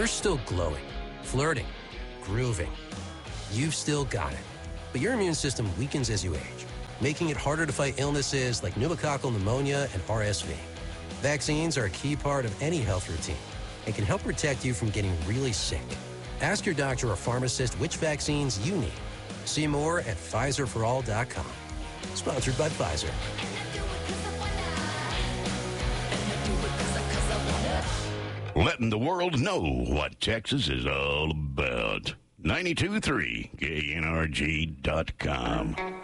You're still glowing, flirting, grooving. You've still got it. But your immune system weakens as you age, making it harder to fight illnesses like pneumococcal pneumonia and RSV. Vaccines are a key part of any health routine and can help protect you from getting really sick. Ask your doctor or pharmacist which vaccines you need. See more at PfizerForAll.com. Sponsored by Pfizer. Letting the world know what Texas is all about. 92.3 KNRG.com.